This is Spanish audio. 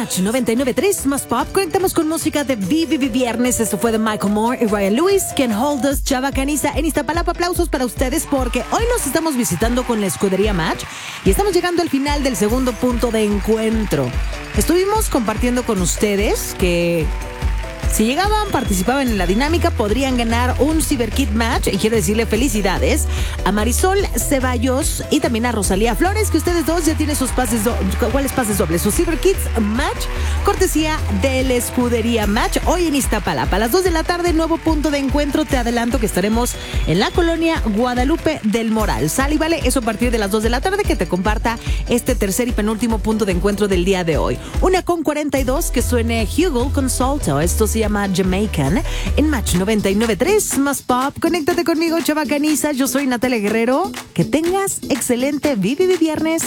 Match 99.3 más pop. Conectamos con música de VVV Viernes. Esto fue de Michael Moore y Ryan Lewis. Can Hold Us, Chava Caniza en Iztapalapa. Aplausos para ustedes porque hoy nos estamos visitando con la escudería Match y estamos llegando al final del segundo punto de encuentro. Estuvimos compartiendo con ustedes que si llegaban, participaban en la dinámica, podrían ganar un Cyberkit Match. Y quiero decirle felicidades a Marisol Ceballos y también a Rosalía Flores, que ustedes dos ya tienen sus pases ¿cuáles pases dobles? Sus Cyberkits Match, cortesía de la escudería Match. Hoy en Iztapalapa, a las 2 de la tarde, nuevo punto de encuentro. Te adelanto que estaremos en la colonia Guadalupe del Moral. Sale y vale, eso a partir de las 2 de la tarde, que te comparta este tercer y penúltimo punto de encuentro del día de hoy. 1:42, que suene Hugo con Salto. Esto se llama Jamaican en Match 99.3 más pop. Conéctate conmigo, Chava Caniza. Yo soy Natalia Guerrero. Que tengas excelente VVV Viernes.